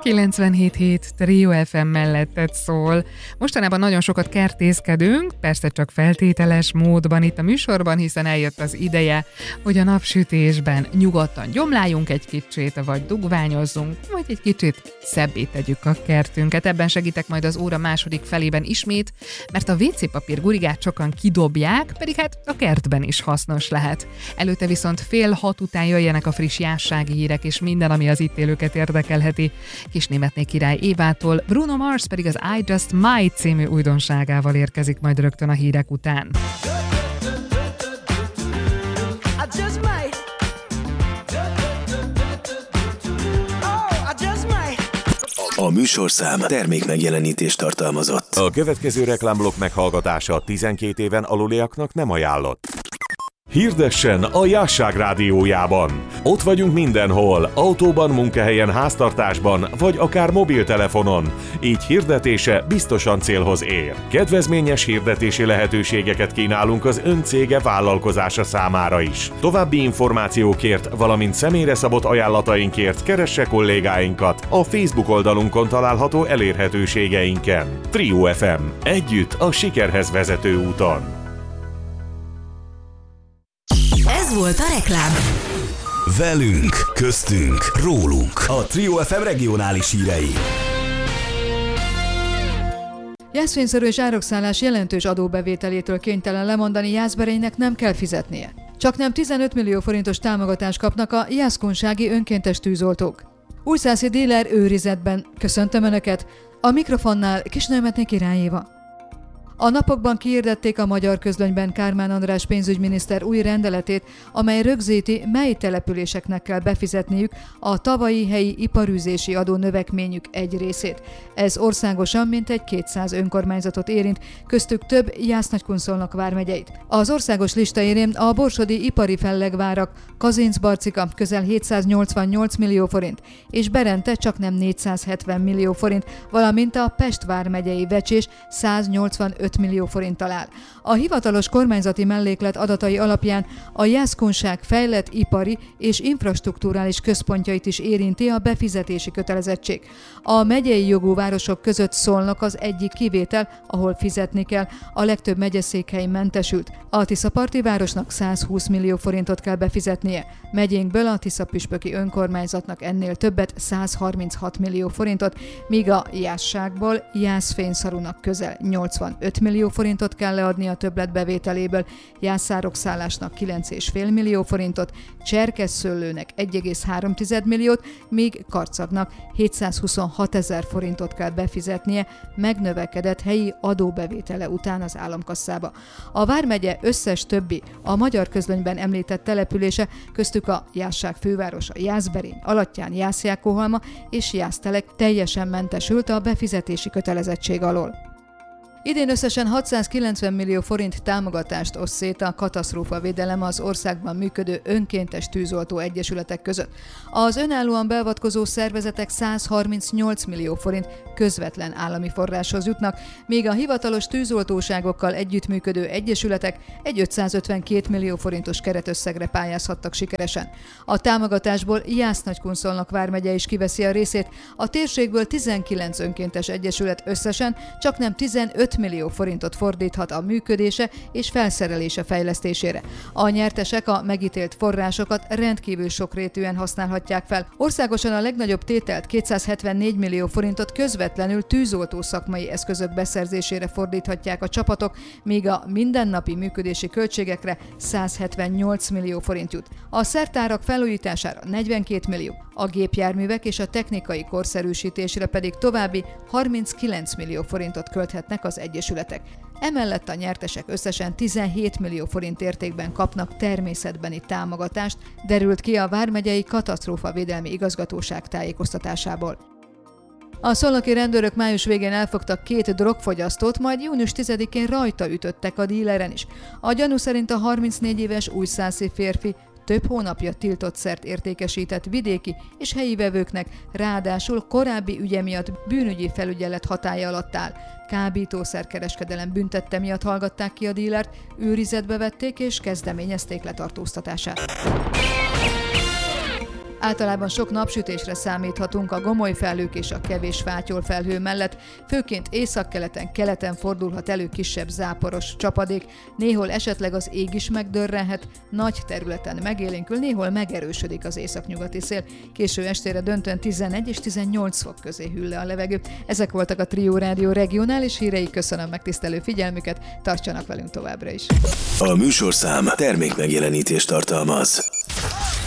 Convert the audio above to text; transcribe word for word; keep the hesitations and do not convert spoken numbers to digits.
kilencvenhét hét Trio ef em melletted szól. Mostanában nagyon sokat kertészkedünk, persze csak feltételes módban itt a műsorban, hiszen eljött az ideje, hogy a napsütésben nyugodtan gyomláljunk egy kicsit, vagy dugványozzunk, vagy egy kicsit szebbé tegyük a kertünket. Ebben segítek majd az óra második felében ismét, mert a vé cé papír gurigát sokan kidobják, pedig hát a kertben is hasznos lehet. Előtte viszont fél hat után jöjjenek a friss jássági hírek, és minden, ami az itt élőket érdekelheti. Kisnémetné király Évától, Bruno Mars pedig az I Just Might című újdonságával érkezik majd rögtön a hírek után. A műsorszám termékmegjelenítést tartalmazott. A következő reklámblokk meghallgatása tizenkét éven aluliaknak nem ajánlott. Hirdessen a Jásság rádiójában. Ott vagyunk mindenhol, autóban, munkahelyen, háztartásban, vagy akár mobiltelefonon. Így hirdetése biztosan célhoz ér. Kedvezményes hirdetési lehetőségeket kínálunk az ön cége vállalkozása számára is. További információkért, valamint személyre szabott ajánlatainkért keresse kollégáinkat a Facebook oldalunkon található elérhetőségeinken. Trio ef em. Együtt a sikerhez vezető úton. Ez volt a reklám. Velünk, köztünk, rólunk. A Trio ef em regionális hírei. Jászfényszarú és árokszálás jelentős adóbevételétől kénytelen lemondani Jászberénynek nem kell fizetnie. Csaknem tizenöt millió forintos támogatást kapnak a jászkunsági önkéntes tűzoltók. Újszászi díler őrizetben. Köszöntöm Önöket! A mikrofonnál Kisnémetné Király Éva. A napokban kihirdették a Magyar Közlönyben Kármán András pénzügyminiszter új rendeletét, amely rögzíti, mely településeknek kell befizetniük a tavalyi helyi iparűzési adó növekményük egy részét. Ez országosan mintegy kétszáz önkormányzatot érint, köztük több Jász-Nagykunszolnok vármegyeit. Az országos lista érén a borsodi ipari fellegvárak, Kazincbarcika közel hétszáznyolcvannyolc millió forint, és Berente csaknem négyszázhetven millió forint, valamint a Pest vármegyei Vecsés száznyolcvanöt millió forinttal áll. A hivatalos kormányzati melléklet adatai alapján a jászkunság fejlett ipari és infrastrukturális központjait is érinti a befizetési kötelezettség. A megyei jogú városok között Szolnok az egyik kivétel, ahol fizetni kell, a legtöbb megyeszékhely mentesült. A tiszaparti városnak százhúsz millió forintot kell befizetnie. Megyénkből a tiszapüspöki önkormányzatnak ennél többet, százharminchat millió forintot, míg a Jászságból Jászfényszarúnak közel nyolcvanöt millió forintot kell leadni a többletbevételéből, Jászárokszállásnak kilenc egész öt millió forintot, Cserkesszőlőnek egy egész három milliót, míg Karcagnak hétszázhuszonhat ezer forintot kell befizetnie, megnövekedett helyi adóbevétele után az államkasszába. A vármegye összes többi, a Magyar Közlönyben említett települése, köztük a Jászság fővárosa Jászberény, Alattyán, Jászjákóhalma és Jásztelek teljesen mentesült a befizetési kötelezettség alól. Idén összesen hatszázkilencven millió forint támogatást oszt szét a katasztrófavédelem az országban működő önkéntes tűzoltó egyesületek között. Az önállóan beavatkozó szervezetek százharmincnyolc millió forint közvetlen állami forráshoz jutnak, míg a hivatalos tűzoltóságokkal együttműködő egyesületek egy ötszázötvenkét millió forintos keretösszegre pályázhattak sikeresen. A támogatásból Jász-Nagykunszolnok vármegye is kiveszi a részét, a térségből tizenkilenc önkéntes egyesület összesen csaknem tizenöt millió forintot fordíthat a működése és felszerelése fejlesztésére. A nyertesek a megítélt forrásokat rendkívül sokrétűen használhatják fel. Országosan a legnagyobb tételt kétszázhetvennégy millió forintot közvetlenül tűzoltó szakmai eszközök beszerzésére fordíthatják a csapatok, míg a mindennapi működési költségekre százhetvennyolc millió forint jut. A szertárak felújítására negyvenkét millió, a gépjárművek és a technikai korszerűsítésre pedig további harminckilenc millió forintot költhetnek az egyesületek. Emellett a nyertesek összesen tizenhét millió forint értékben kapnak természetbeni támogatást, derült ki a vármegyei katasztrófavédelmi igazgatóság tájékoztatásából. A szolnoki rendőrök május végén elfogtak két drogfogyasztót, majd június tizedikén rajta ütöttek a díleren is. A gyanú szerint a harmincnégy éves újszászi férfi több hónapja tiltott szert értékesített vidéki és helyi vevőknek, ráadásul korábbi ügye miatt bűnügyi felügyelet hatálya alatt áll. Kábítószerkereskedelem büntette miatt hallgatták ki a dílert, őrizetbe vették és kezdeményezték letartóztatását. Általában sok napsütésre számíthatunk a gomoly felhők és a kevés fátyol felhő mellett, főként északkeleten, keleten fordulhat elő kisebb záporos csapadék, néhol esetleg az ég is megdörrenhet, nagy területen megélénkül, néhol megerősödik az északnyugati szél, késő estére döntően tizenegy és tizennyolc fok közé hűl le a levegő. Ezek voltak a Trio Rádió regionális hírei, köszönöm megtisztelő figyelmüket, tartsanak velünk továbbra is. A műsorszám termékmegjelenítést tartalmaz.